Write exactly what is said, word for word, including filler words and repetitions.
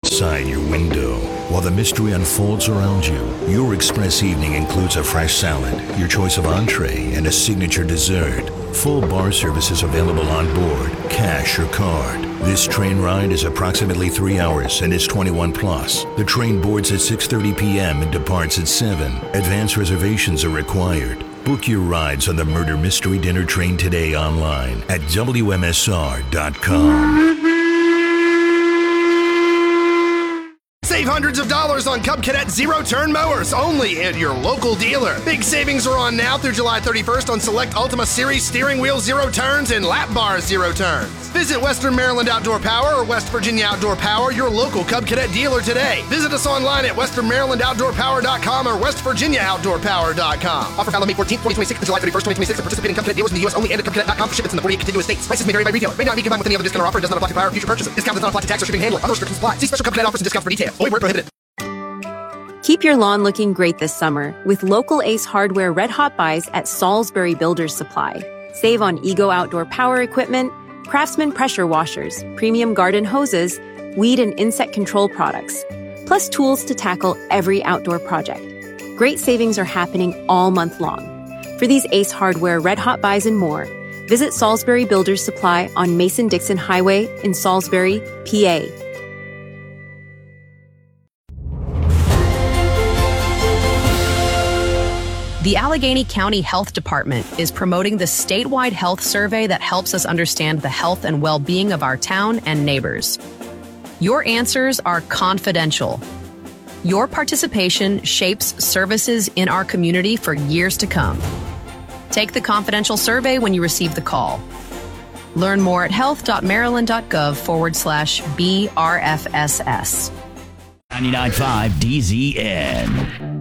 outside your window. While the mystery unfolds around you, your express evening includes a fresh salad, your choice of entree, and a signature dessert. Full bar service is available on board, cash or card. This train ride is approximately three hours and is twenty-one plus. The train boards at six thirty p.m. and departs at seven. Advance reservations are required. Book your rides on the Murder Mystery Dinner Train today online at W M S R dot com. Save hundreds of dollars on Cub Cadet zero-turn mowers only at your local dealer. Big savings are on now through July thirty-first on select Ultima Series steering wheel zero turns and lap bar zero turns. Visit Western Maryland Outdoor Power or West Virginia Outdoor Power, your local Cub Cadet dealer today. Visit us online at Western Maryland Outdoor Power dot com or West Virginia Outdoor Power dot com. Offer valid May fourteenth, twenty twenty-six to July thirty-first, twenty twenty-six. And participating Cub Cadet dealers in the U S only and at Cub Cadet dot com for shipments in the forty-eight contiguous states. Prices may vary by retailer. May not be combined with any other discount or offer. Does not apply to prior or future purchases. Discount does not apply to tax or shipping handling. Other restrictions apply. See special Cub Cadet offers and discounts for details. Only where prohibited. Keep your lawn looking great this summer with local Ace Hardware Red Hot Buys at Salisbury Builders Supply. Save on Ego Outdoor Power Equipment, Craftsman Pressure Washers, Premium Garden Hoses, Weed and Insect Control Products, plus tools to tackle every outdoor project. Great savings are happening all month long. For these Ace Hardware Red Hot Buys and more, visit Salisbury Builders Supply on Mason-Dixon Highway in Salisbury, P A. The Allegheny County Health Department is promoting the statewide health survey that helps us understand the health and well-being of our town and neighbors. Your answers are confidential. Your participation shapes services in our community for years to come. Take the confidential survey when you receive the call. Learn more at health.maryland.gov forward slash BRFSS. ninety-nine point five D Z N.